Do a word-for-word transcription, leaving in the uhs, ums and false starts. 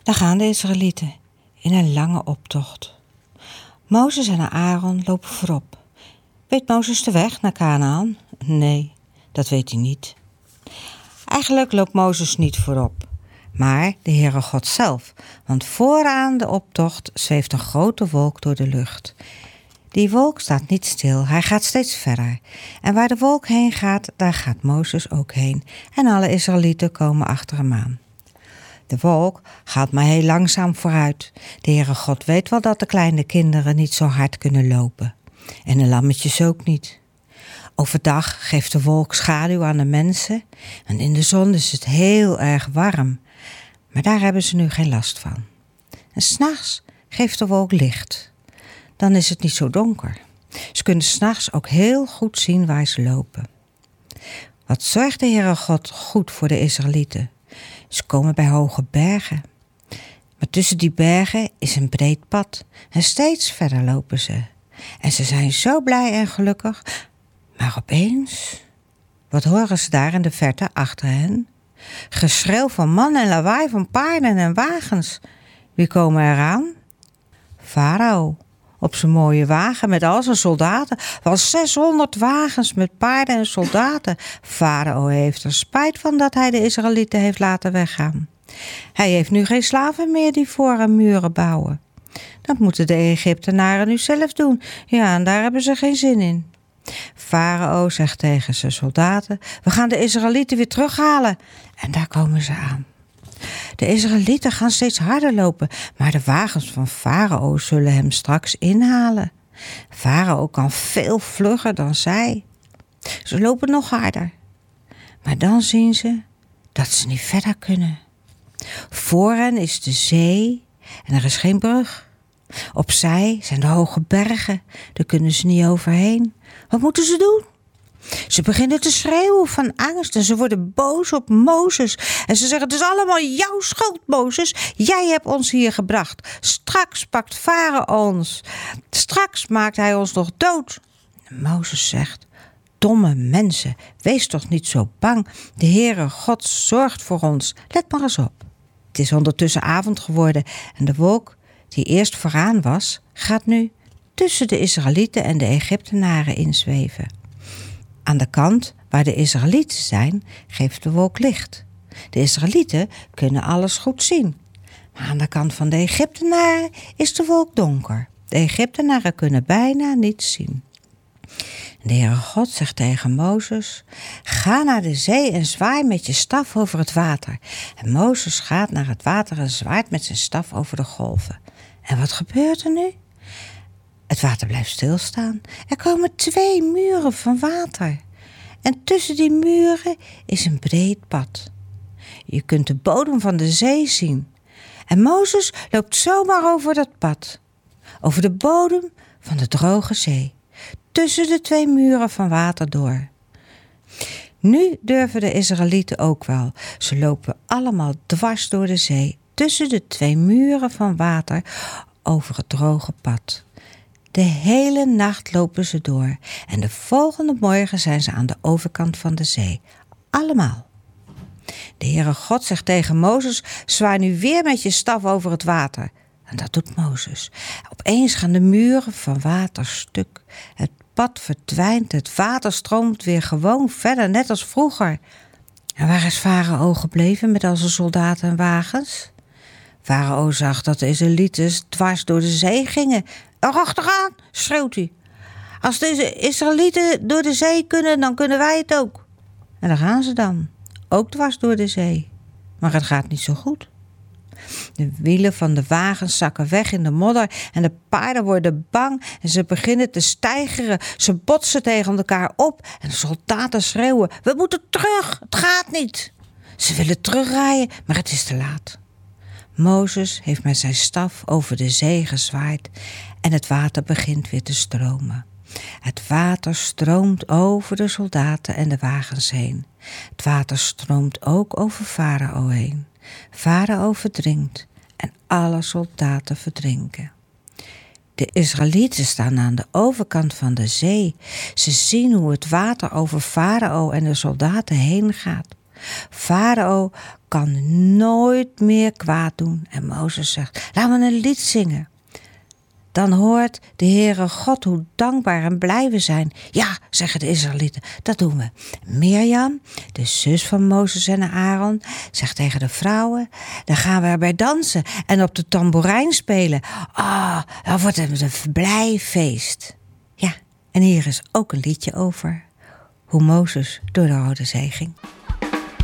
Daar gaan de Israëlieten in een lange optocht. Mozes en Aaron lopen voorop. Weet Mozes de weg naar Kanaan? Nee, dat weet hij niet. Eigenlijk loopt Mozes niet voorop, maar de Heere God zelf. Want vooraan de optocht zweeft een grote wolk door de lucht. Die wolk staat niet stil, hij gaat steeds verder. En waar de wolk heen gaat, daar gaat Mozes ook heen. En alle Israëlieten komen achter hem aan. De wolk gaat maar heel langzaam vooruit. De Heere God weet wel dat de kleine kinderen niet zo hard kunnen lopen. En de lammetjes ook niet. Overdag geeft de wolk schaduw aan de mensen. En in de zon is het heel erg warm. Maar daar hebben ze nu geen last van. En 's nachts geeft de wolk licht. Dan is het niet zo donker. Ze kunnen 's nachts ook heel goed zien waar ze lopen. Wat zorgt de Heere God goed voor de Israëlieten? Ze komen bij hoge bergen. Maar tussen die bergen is een breed pad. En steeds verder lopen ze. En ze zijn zo blij en gelukkig. Maar opeens, wat horen ze daar in de verte achter hen? Geschreeuw van mannen en lawaai van paarden en wagens. Wie komen eraan? Farao. Op zijn mooie wagen met al zijn soldaten. Wel zeshonderd wagens met paarden en soldaten. Farao heeft er spijt van dat hij de Israëlieten heeft laten weggaan. Hij heeft nu geen slaven meer die voor hem muren bouwen. Dat moeten de Egyptenaren nu zelf doen. Ja, en daar hebben ze geen zin in. Farao zegt tegen zijn soldaten: we gaan de Israëlieten weer terughalen. En daar komen ze aan. De Israëlieten gaan steeds harder lopen, maar de wagens van Farao zullen hem straks inhalen. Farao kan veel vlugger dan zij. Ze lopen nog harder. Maar dan zien ze dat ze niet verder kunnen. Voor hen is de zee en er is geen brug. Opzij zijn de hoge bergen, daar kunnen ze niet overheen. Wat moeten ze doen? Ze beginnen te schreeuwen van angst en ze worden boos op Mozes. En ze zeggen: het is allemaal jouw schuld, Mozes. Jij hebt ons hier gebracht. Straks pakt Farao ons. Straks maakt hij ons nog dood. En Mozes zegt: domme mensen, wees toch niet zo bang. De Heere God zorgt voor ons. Let maar eens op. Het is ondertussen avond geworden en de wolk die eerst vooraan was, gaat nu tussen de Israëlieten en de Egyptenaren inzweven. Aan de kant waar de Israëlieten zijn, geeft de wolk licht. De Israëlieten kunnen alles goed zien. Maar aan de kant van de Egyptenaren is de wolk donker. De Egyptenaren kunnen bijna niets zien. De Heere God zegt tegen Mozes: ga naar de zee en zwaai met je staf over het water. En Mozes gaat naar het water en zwaait met zijn staf over de golven. En wat gebeurt er nu? Het water blijft stilstaan. Er komen twee muren van water. En tussen die muren is een breed pad. Je kunt de bodem van de zee zien. En Mozes loopt zomaar over dat pad. Over de bodem van de droge zee. Tussen de twee muren van water door. Nu durven de Israëlieten ook wel. Ze lopen allemaal dwars door de zee. Tussen de twee muren van water over het droge pad. De hele nacht lopen ze door en de volgende morgen zijn ze aan de overkant van de zee. Allemaal. De Heere God zegt tegen Mozes: zwaai nu weer met je staf over het water. En dat doet Mozes. Opeens gaan de muren van water stuk. Het pad verdwijnt, het water stroomt weer gewoon verder, net als vroeger. En waar is Farao gebleven met al zijn soldaten en wagens? Farao zag dat de Israëlieten dwars door de zee gingen. Erachteraan, schreeuwt hij. Als deze Israëlieten door de zee kunnen, dan kunnen wij het ook. En daar gaan ze dan, ook dwars door de zee. Maar het gaat niet zo goed. De wielen van de wagens zakken weg in de modder en de paarden worden bang en ze beginnen te steigeren. Ze botsen tegen elkaar op en de soldaten schreeuwen: we moeten terug, het gaat niet. Ze willen terugrijden, maar het is te laat. Mozes heeft met zijn staf over de zee gezwaaid en het water begint weer te stromen. Het water stroomt over de soldaten en de wagens heen. Het water stroomt ook over Farao heen. Farao verdrinkt en alle soldaten verdrinken. De Israëlieten staan aan de overkant van de zee. Ze zien hoe het water over Farao en de soldaten heen gaat. Farao kan nooit meer kwaad doen. En Mozes zegt, laten we een lied zingen. Dan hoort de Heere God hoe dankbaar en blij we zijn. Ja, zeggen de Israëlieten, dat doen we. Mirjam, de zus van Mozes en Aaron, zegt tegen de vrouwen, dan gaan we erbij dansen en op de tamboerijn spelen. Ah, dan wordt het een blij feest. Ja, en hier is ook een liedje over hoe Mozes door de Rode Zee ging.